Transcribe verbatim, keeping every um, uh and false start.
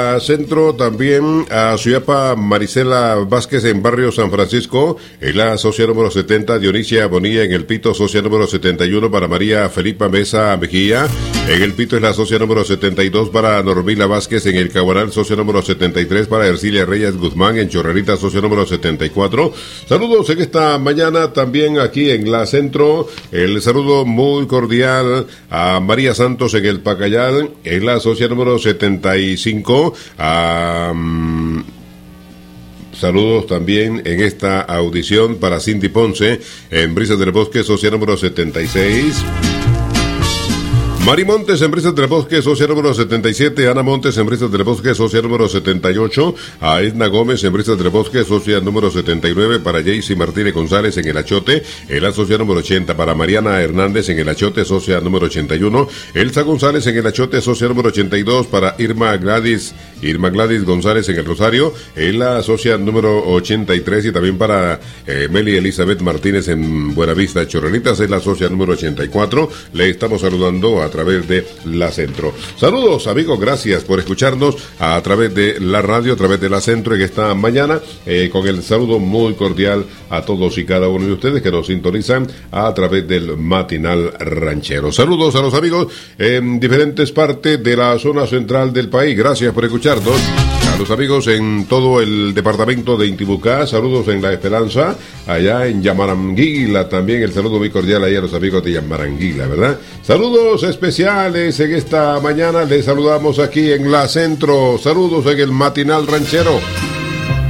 Centro, también a Suyapa Marisela Vázquez en Barrio San Francisco, en la socia número setenta, Dionisia Bonilla en el Pito, socia número setenta y uno para María Felipa Mesa Mejía, en el Pito es la socia número setenta y dos para Normila Vázquez, en el Caguaral, socia número setenta y tres para Ercilia Reyes Guzmán, en Chorrerita, socia número setenta y cuatro. Saludos en esta mañana también aquí en la Centro, el saludo muy cordial a María Santos en el Pacayal, en la socia número setenta y cinco. Um, saludos también en esta audición para Cindy Ponce en Brisas del Bosque, socia número setenta y seis. Mari Montes en Brisas del Bosque, socia número setenta y siete. Ana Montes en Brisas del Bosque, socia número setenta y ocho. A Edna Gómez en Brisas del Bosque, socia número setenta y nueve. Para Jaycee Martínez González en el Achote, en la socia número ochenta. Para Mariana Hernández en el Achote, socia número ochenta y uno. Elsa González en el Achote, socia número ochenta y dos. Para Irma Gladys, Irma Gladys González en el Rosario, en la socia número ochenta y tres. Y también para eh, Meli Elizabeth Martínez en Buenavista Chorreritas, en la socia número ochenta y cuatro. Le estamos saludando a a través de la Centro. Saludos amigos, gracias por escucharnos a través de la radio, a través de la Centro en esta mañana, eh, con el saludo muy cordial a todos y cada uno de ustedes que nos sintonizan a través del Matinal Ranchero. Saludos a los amigos en diferentes partes de la zona central del país, gracias por escucharnos. A los amigos en todo el departamento de Intibucá, saludos en La Esperanza, allá en Yamaranguila, también el saludo muy cordial ahí a los amigos de Yamaranguila, ¿verdad? Saludos especiales en esta mañana, les saludamos aquí en la Centro, saludos en el Matinal Ranchero.